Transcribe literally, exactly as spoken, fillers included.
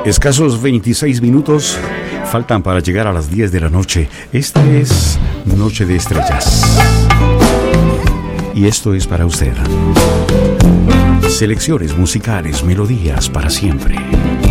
Escasos veintiséis minutos faltan para llegar a las diez de la noche. Esta es Noche de Estrellas. Y esto es para usted. Selecciones musicales, melodías para siempre.